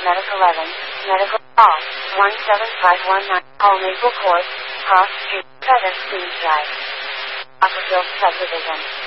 Medical 11, Medical Call 17519, Call Maple Court, Cross Street, Feather, Queensdrive. Upperfield Subdivision.